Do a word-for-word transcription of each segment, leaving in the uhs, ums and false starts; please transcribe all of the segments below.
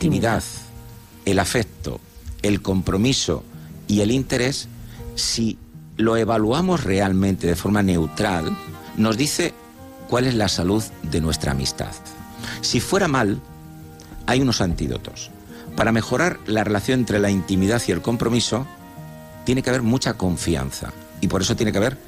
intimidad, el afecto, el compromiso y el interés, si lo evaluamos realmente de forma neutral, nos dice cuál es la salud de nuestra amistad. Si fuera mal, hay unos antídotos. Para mejorar la relación entre la intimidad y el compromiso, tiene que haber mucha confianza. Y por eso tiene que haber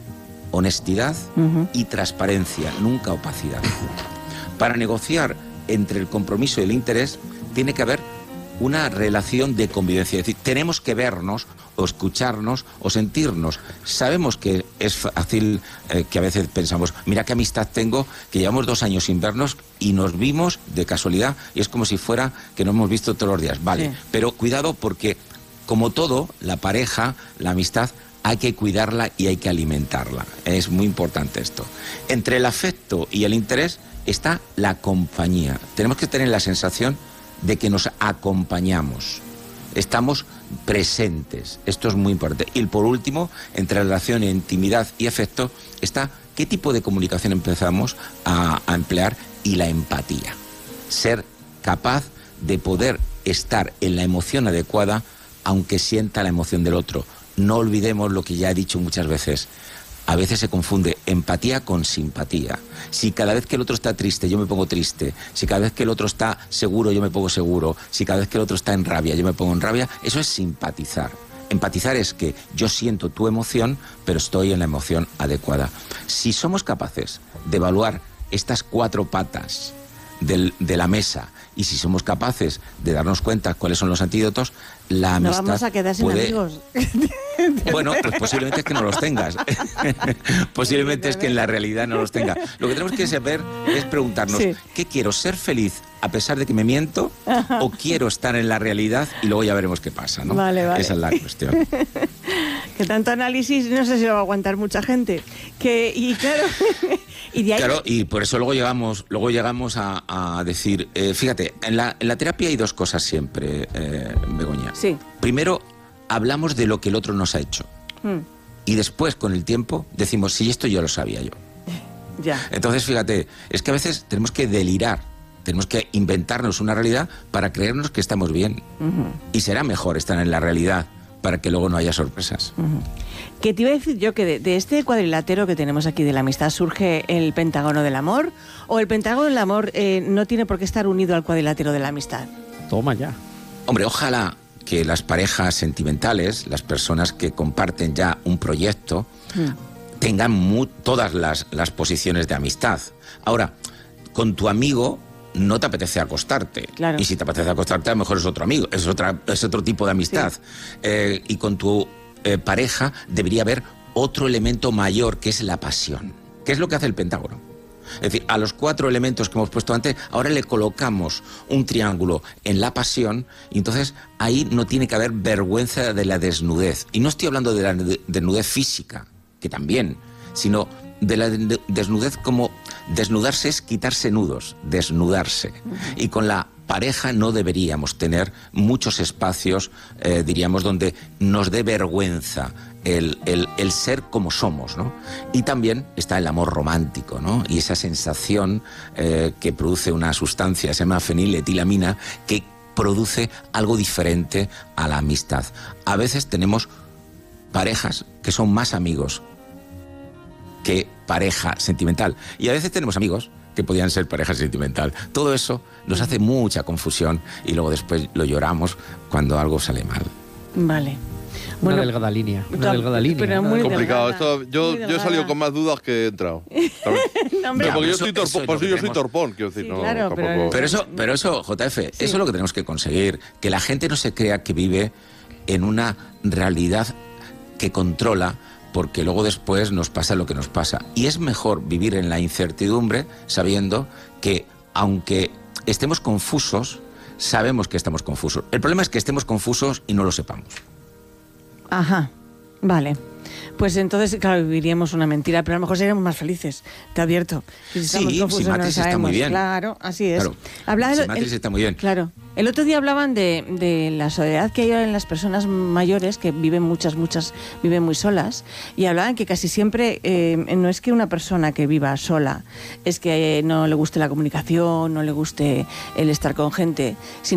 honestidad uh-huh. y transparencia, nunca opacidad. Para negociar entre el compromiso y el interés, tiene que haber una relación de convivencia. Es decir, tenemos que vernos, o escucharnos, o sentirnos. Sabemos que es fácil, eh, que a veces pensamos, mira qué amistad tengo, que llevamos dos años sin vernos y nos vimos de casualidad, y es como si fuera que nos hemos visto todos los días. Vale, sí. Pero cuidado porque, como todo, la pareja, la amistad, hay que cuidarla y hay que alimentarla. Es muy importante esto. Entre el afecto y el interés está la compañía. Tenemos que tener la sensación de que nos acompañamos, estamos presentes. Esto es muy importante. Y por último, entre relación, intimidad y afecto, está qué tipo de comunicación empezamos a, a emplear y la empatía. Ser capaz de poder estar en la emoción adecuada, aunque sienta la emoción del otro. No olvidemos lo que ya he dicho muchas veces. A veces se confunde empatía con simpatía. Si cada vez que el otro está triste, yo me pongo triste. Si cada vez que el otro está seguro, yo me pongo seguro. Si cada vez que el otro está en rabia, yo me pongo en rabia. Eso es simpatizar. Empatizar es que yo siento tu emoción, pero estoy en la emoción adecuada. Si somos capaces de evaluar estas cuatro patas del, de la mesa, y si somos capaces de darnos cuenta cuáles son los antídotos, la amistad no vamos a quedar sin puede... amigos. Bueno, pues posiblemente es que no los tengas. Posiblemente es que en la realidad no los tengas. Lo que tenemos que saber es preguntarnos, sí. ¿qué quiero? ¿Ser feliz a pesar de que me miento? Ajá. ¿O quiero estar en la realidad y luego ya veremos qué pasa, ¿no? Vale, vale. Esa es la cuestión. Que tanto análisis no sé si lo va a aguantar mucha gente. Que, y claro... y de ahí... Claro, y por eso luego llegamos, luego llegamos a, a decir, eh, fíjate, en la, en la terapia hay dos cosas siempre, eh, Begoña. Sí. Primero, hablamos de lo que el otro nos ha hecho. Hmm. Y después, con el tiempo, decimos, sí, esto yo lo sabía yo. Ya. Entonces, fíjate, es que a veces tenemos que delirar, tenemos que inventarnos una realidad para creernos que estamos bien. Uh-huh. Y será mejor estar en la realidad para que luego no haya sorpresas. Uh-huh. Que te iba a decir yo que de, de este cuadrilátero que tenemos aquí de la amistad surge el pentágono del amor, o el pentágono del amor eh, no tiene por qué estar unido al cuadrilátero de la amistad. Toma ya. Hombre, ojalá que las parejas sentimentales, las personas que comparten ya un proyecto, mm. tengan muy, todas las, las posiciones de amistad. Ahora, con tu amigo no te apetece acostarte. Claro. Y si te apetece acostarte, a lo mejor es otro amigo, es, otra, es otro tipo de amistad. Sí. Eh, y con tu eh, pareja debería haber otro elemento mayor, que es la pasión. ¿Qué es lo que hace el pentágono? Es decir, a los cuatro elementos que hemos puesto antes, ahora le colocamos un triángulo en la pasión, y entonces ahí no tiene que haber vergüenza de la desnudez. Y no estoy hablando de la desnudez física, que también, sino de la desnudez como desnudarse es quitarse nudos, desnudarse. Uh-huh. Y con la pareja no deberíamos tener muchos espacios, eh, diríamos, donde nos dé vergüenza el, el, el ser como somos, ¿no? Y también está el amor romántico, ¿no? Y esa sensación eh, que produce una sustancia, se llama feniletilamina, que produce algo diferente a la amistad. A veces tenemos parejas que son más amigos que pareja sentimental. Y a veces tenemos amigos que podían ser pareja sentimental. Todo eso nos hace mucha confusión y luego después lo lloramos cuando algo sale mal. Vale. Una bueno, delgada línea. Una delgada línea. Pero muy complicado. Esto, yo, yo he salido con más dudas que he entrado. No, hombre, porque yo soy, torpo, pues yo soy torpón, quiero decir. Sí, no, claro, pero, pero, eso, pero eso, J F, sí. Eso es lo que tenemos que conseguir. Que la gente no se crea que vive en una realidad que controla, porque luego después nos pasa lo que nos pasa. Y es mejor vivir en la incertidumbre sabiendo que, aunque estemos confusos, sabemos que estamos confusos. El problema es que estemos confusos y no lo sepamos. Ajá, vale. Pues entonces, claro, viviríamos una mentira, pero a lo mejor seríamos más felices, te advierto. Si sí, si Matrix no está muy bien. Claro, así es. Claro. Habla si de, Matrix el, está muy bien. Claro. El otro día hablaban de, de la soledad que hay en las personas mayores, que viven muchas, muchas, viven muy solas, y hablaban que casi siempre eh, no es que una persona que viva sola, es que eh, no le guste la comunicación, no le guste el estar con gente, sino